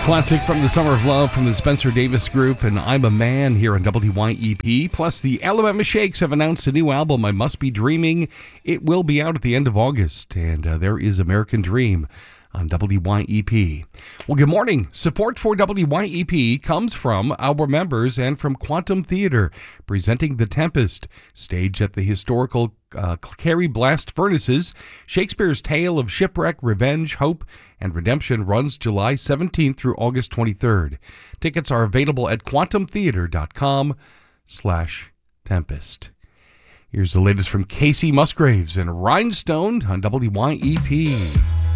Classic from the Summer of Love from the Spencer Davis Group and I'm a Man here on WYEP. Plus, the Alabama Shakes have announced a new album, I Must Be Dreaming. It will be out at the end of August, and there is American Dream on WYEP. Well, good morning. Support for WYEP comes from our members and from Quantum Theater, presenting The Tempest, staged at the historical Carrie Blast Furnaces. Shakespeare's tale of shipwreck, revenge, hope, and redemption runs July 17th through August 23rd. Tickets are available at quantumtheater.com/tempest. Here's the latest from Casey Musgraves and Rhinestone on WYEP.